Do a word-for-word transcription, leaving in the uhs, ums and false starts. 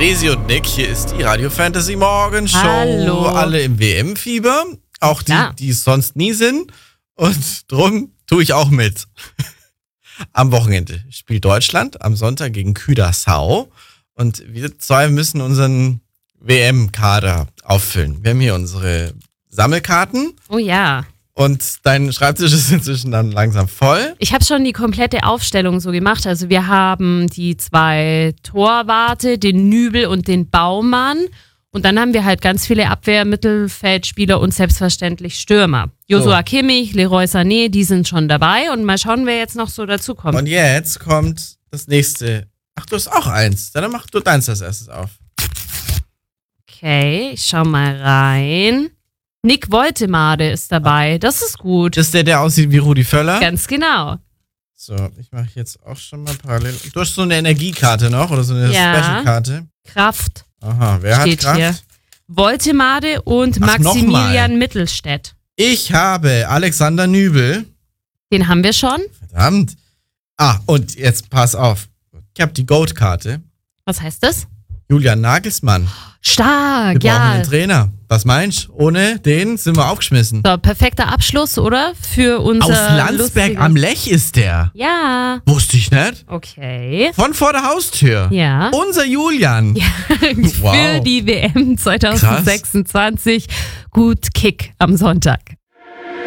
Resi und Nick, hier ist die Radio Fantasy Morgenshow. Hallo. Alle im W M-Fieber, auch die, Ja. die es sonst nie sind. Und drum tue ich auch mit. Am Wochenende spielt Deutschland, am Sonntag gegen Curaçao. Und wir zwei müssen unseren W M-Kader auffüllen. Wir haben hier unsere Sammelkarten. Oh ja. Und dein Schreibtisch ist inzwischen dann langsam voll. Ich habe schon die komplette Aufstellung so gemacht. Also wir haben die zwei Torwarte, den Nübel und den Baumann. Und dann haben wir halt ganz viele Abwehr-, Mittelfeldspieler und selbstverständlich Stürmer. Joshua So. Kimmich, Leroy Sané, die sind schon dabei. Und mal schauen, wer jetzt noch so dazu kommt. Und jetzt kommt das nächste. Ach, du hast auch eins. Dann mach du deins als erstes auf. Okay, ich schau mal rein. Nick Woltemade ist dabei. Das ist gut. Das ist der, der aussieht wie Rudi Völler. Ganz genau. So, ich mache jetzt auch schon mal parallel. Du hast so eine Energiekarte noch oder so eine Ja. Special-Karte. Kraft Aha, wer hat steht Kraft? hier. Woltemade und Ach, Maximilian nochmal. Mittelstädt. Ich habe Alexander Nübel. Den haben wir schon. Verdammt. Ah, und jetzt pass auf. Ich habe die Goat-Karte. Was heißt das? Julian Nagelsmann. Stark, Wir brauchen ja. einen Trainer. Was meinst du? Ohne den sind wir aufgeschmissen. So, perfekter Abschluss, oder? Für unser Aus Landsberg lustiges- am Lech ist der. Ja, Wusste ich nicht. okay. Von vor der Haustür. Ja. Unser Julian. Für Wow. die W M zwanzig sechsundzwanzig. Gut Kick am Sonntag.